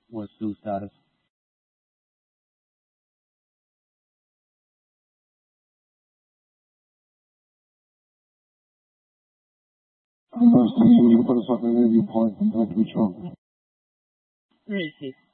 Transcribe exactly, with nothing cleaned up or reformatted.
What's Sue status? I'm not saying you put us up in an interview point. That could be true. Let me see.